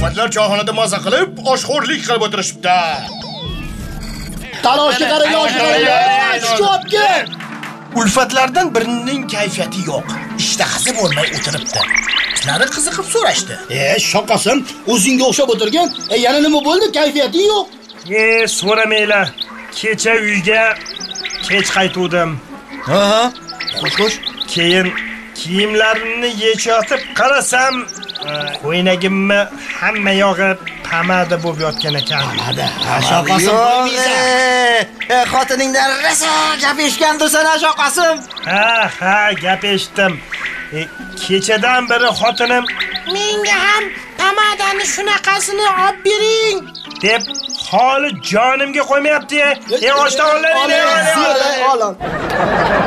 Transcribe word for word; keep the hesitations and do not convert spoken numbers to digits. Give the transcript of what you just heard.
Ulfatlar choyxonada maza qilib, oshxo'rlik qilib o'tirishibdi. Taloshga qarang, yoshga qarang. Stopga. Ulfatlardan birining kayfiyati yo'q. Ishtahasi bo'lmay o'tiribdi. Sizlari qiziqib so'rashdi. E, shoqasim, o'zingga o'xshab o'tirgan. E, yana nima bo'ldi? Kayfiyati yo'q. E, so'ramanglar. Kecha uyga kech qaytdim. Ha, xush-xush. Keyin kiyimlarimni yechayotib qarasam, qo'ynagimni hamma yog'i pomada bo'lib yotgan ekan. Pomada. Shoqasim qo'ymaysan. E, xotiningdan rosa gap eshitgandirsan, shoqasim. Ha, ha, gap eshitdim. E, kechadan beri xotinim menga ham pomadani shunaqasini olib bering deb holi jonimga qo'ymayapti. E, oshdan oling. Olin.